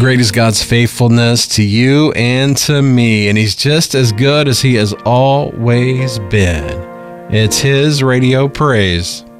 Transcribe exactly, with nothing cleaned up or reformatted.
great is God's faithfulness to you and to me, and He's just as good as He has always been. It's His Radio Praise.